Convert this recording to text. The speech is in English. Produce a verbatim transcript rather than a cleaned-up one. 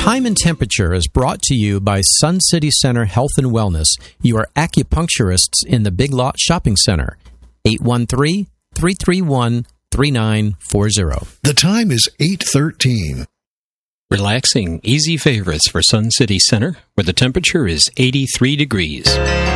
Time and Temperature is brought to you by Sun City Center Health and Wellness, your acupuncturists in the Big Lot Shopping Center. eight one three, three three one, three nine four zero. The time is eight thirteen. Relaxing, easy favorites for Sun City Center, where the temperature is eighty-three degrees.